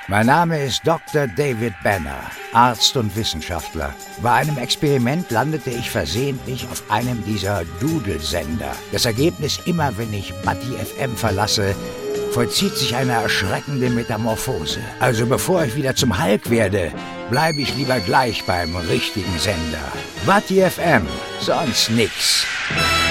Mein Name ist Dr. David Banner, Arzt und Wissenschaftler. Bei einem Experiment landete ich versehentlich auf einem dieser Doodle-Sender. Das Ergebnis: immer wenn ich Buddy FM verlasse, vollzieht sich eine erschreckende Metamorphose. Also bevor ich wieder zum Hulk werde, bleibe ich lieber gleich beim richtigen Sender. Buddy FM, sonst nix.